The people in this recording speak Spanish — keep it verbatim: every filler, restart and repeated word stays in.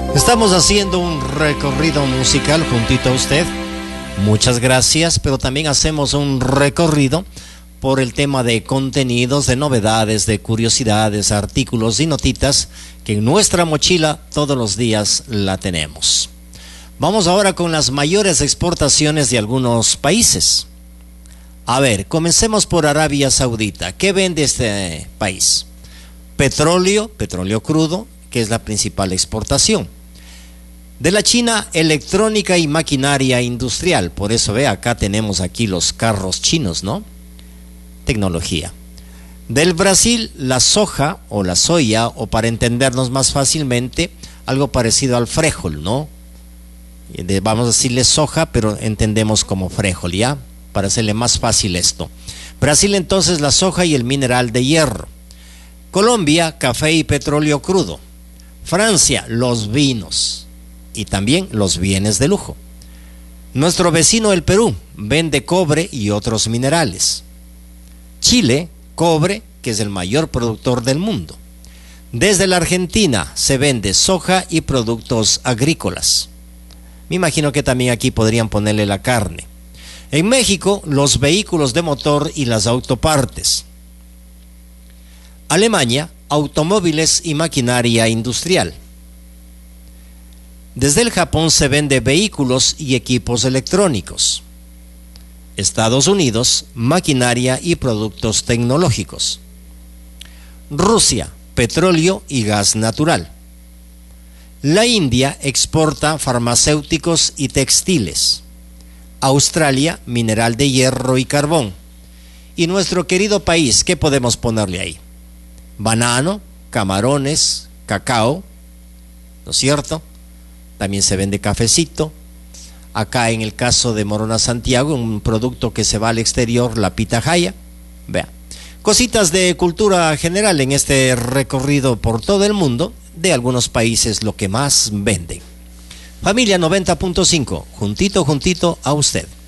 Estamos haciendo un recorrido musical juntito a usted. Muchas gracias, pero también hacemos un recorrido por el tema de contenidos, de novedades, de curiosidades, artículos y notitas que en nuestra mochila todos los días la tenemos. Vamos ahora con las mayores exportaciones de algunos países. A ver, comencemos por Arabia Saudita. ¿Qué vende este país? Petróleo, petróleo crudo, que es la principal exportación. De la China, electrónica y maquinaria industrial. Por eso ve, acá tenemos aquí los carros chinos, ¿no? Tecnología. Del Brasil, la soja o la soya, o para entendernos más fácilmente, algo parecido al frijol, ¿no? De, vamos a decirle soja, pero entendemos como frijol, ¿ya? Para hacerle más fácil esto. Brasil, entonces, la soja y el mineral de hierro. Colombia, café y petróleo crudo. Francia, los vinos y también los bienes de lujo. Nuestro vecino el Perú vende cobre y otros minerales. Chile, cobre, que es el mayor productor del mundo. Desde la Argentina se vende soja y productos agrícolas. Me imagino que también aquí podrían ponerle la carne. En México, los vehículos de motor y las autopartes. Alemania, automóviles y maquinaria industrial. Desde el Japón se vende vehículos y equipos electrónicos. Estados Unidos, maquinaria y productos tecnológicos. Rusia, petróleo y gas natural. La India exporta farmacéuticos y textiles. Australia, mineral de hierro y carbón. Y nuestro querido país, ¿qué podemos ponerle ahí? Banano, camarones, cacao, ¿no es cierto? También se vende cafecito. Acá en el caso de Morona Santiago, un producto que se va al exterior, la pitahaya. Vea, cositas de cultura general en este recorrido por todo el mundo, de algunos países lo que más venden. Familia noventa punto cinco, juntito, juntito a usted.